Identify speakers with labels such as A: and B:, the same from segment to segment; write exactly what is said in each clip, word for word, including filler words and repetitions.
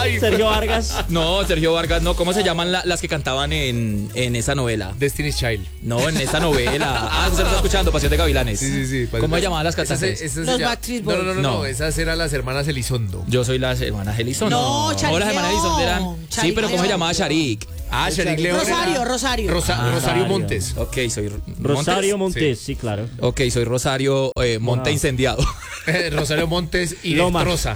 A: Sergio Vargas.
B: No, Sergio Vargas, no. ¿Cómo se llaman la- las que cantaban en, en esa novela?
C: Destiny's Child.
B: No, en esa novela. Ah, usted lo está escuchando, Pasión de Gavilanes.
C: Sí, sí, sí.
B: ¿Cómo se llamaban las
C: Esas,
B: cantantes?
C: esas
D: Los
C: se llama-
D: Backstreet
C: no, no,
D: Boys.
C: no, no,
B: No.
C: no, esas eran las hermanas Elizondo.
B: Yo soy las hermanas Elizondo.
D: No, Charik
B: No, las hermanas
D: León.
B: Elizondo eran. Sí,
D: Charik
B: pero ¿cómo se
D: León.
B: llamaba Sharik?
C: Ah, Sharik León.
D: Rosario,
C: era-
D: Rosario.
C: Rosa-
B: Ah,
C: Rosario
A: Rosario.
C: Montes.
B: Ok, soy
A: Rosario
B: Montes.
A: Montes, sí, claro.
B: Ok, soy Rosario eh, Monte
A: Ah.
B: Incendiado.
C: Eh, Rosario Montes y
A: Loma.
C: Rosa.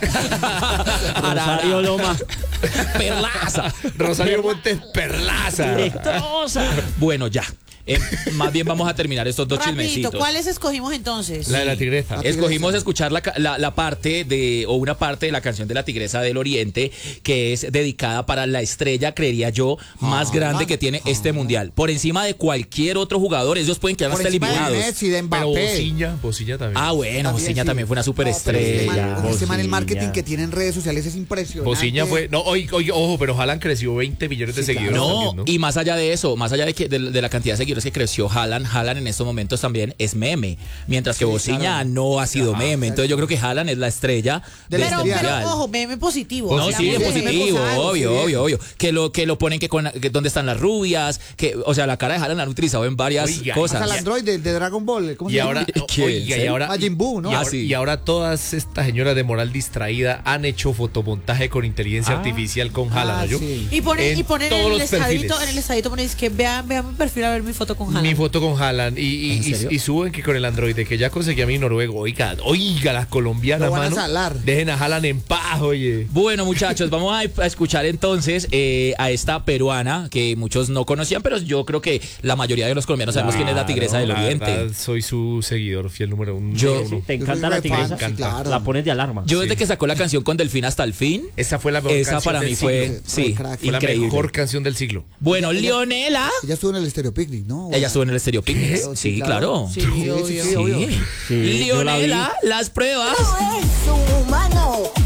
A: Rosario Loma.
B: Perlaza.
C: Rosario Montes Perlaza.
A: Destroza.
B: Bueno, ya. Eh, más bien vamos a terminar estos dos
D: Rapidito,
B: chismecitos.
D: ¿cuáles escogimos entonces?
C: La de la tigresa.
B: Escogimos escuchar la, ca- la, la parte de, o una parte de la canción de la Tigresa del Oriente, que es dedicada para la estrella, creería yo, más grande que tiene este mundial. Por encima de cualquier otro jugador, ellos pueden quedar
E: Por
B: hasta
E: encima de
B: eliminados.
E: Messi, de
C: Pero
E: Mbappé.
C: Bociña, Bociña también.
B: Ah, bueno,
E: También,
B: Bociña
E: sí.
B: también fue una
E: No, pero ese man-
B: superestrella.
E: ese man, el marketing
A: Bociña.
E: que tiene en redes sociales es impresionante.
C: Bociña fue. No, oye, oye, ojo, pero Haaland creció veinte millones de
E: Sí,
C: seguidores.
E: claro.
B: No,
C: también,
B: y más allá de eso, más allá de que de, de la cantidad de seguidores que creció Haaland, Haaland en estos momentos también es meme, mientras que
E: Sí,
B: Bociña
E: claro.
B: no ha sido
E: Ajá,
B: meme. Entonces yo creo que Haaland es la estrella de
E: Del
B: este
D: Pero,
E: mundial.
D: pero, ojo, meme positivo.
B: No,
E: Pues
B: sí,
D: Hablamos
B: es
D: de meme
B: positivo,
D: positivo.
B: obvio,
E: sí.
B: obvio, obvio. Que lo que lo ponen que con que dónde están las rubias, que o sea, la cara de Haaland la han utilizado en varias
C: Oiga,
B: cosas.
E: Hasta el Android de, de Dragon Ball. ¿Cómo se
C: Y
E: llama?
C: ahora,
B: ¿Qué?
C: oiga, y ahora,
E: Majin Buu, ¿no?
C: y, ahora,
B: Ah, sí.
C: y ahora todas estas señoras de moral distraída han hecho fotomontaje con inteligencia
A: Ah.
C: artificial con
E: Ah,
C: Haaland, ¿no?
E: sí.
D: Y ponen,
C: En
D: y ponen
C: todos
D: en el
C: los
D: estadito,
C: perfiles.
D: en el estadito ponen es que vean, vean mi perfil a ver mi foto con Haaland.
C: Mi foto con Haaland y, y,
B: ¿En
C: y-
B: serio?
C: y suben que con el Android de que ya conseguí a mi noruego. Oiga, oiga, las colombianas,
E: Lo van a
C: mano.
E: salar.
C: Dejen a Haaland en paz, oye.
B: Bueno, muchachos, vamos a, a escuchar entonces eh, a esta peruana que muchos no conocían, pero yo creo que la mayoría de los colombianos sabemos quién es la Tigresa del
C: La
B: Oriente.
C: verdad, soy su seguidor fiel número uno.
B: Yo-
C: número uno.
A: Te
E: Yo
A: encanta
E: soy
A: la
E: re
A: tigresa.
E: fan, sí, claro.
A: La pones de alarma.
B: Yo desde
C: Sí.
B: que sacó la canción con Delfín hasta el fin,
C: Esa fue la mejor
B: esa
C: canción
B: para
C: del
B: mí
C: siglo.
B: fue,
E: Fue
B: sí,
E: crack.
C: Fue la
B: increíble.
C: mejor canción del siglo.
B: Bueno, Leonela,
E: Ella estuvo en el Stereo Picnic, ¿no?
B: ella estuvo en el Stereo Picnic.
E: Sí,
B: Sí,
E: claro.
B: claro.
D: Sí,
E: Sí,
D: obvio.
E: sí, sí, obvio.
B: Sí.
A: Sí, yo la vi.
B: Leonela, las pruebas.
F: es humano.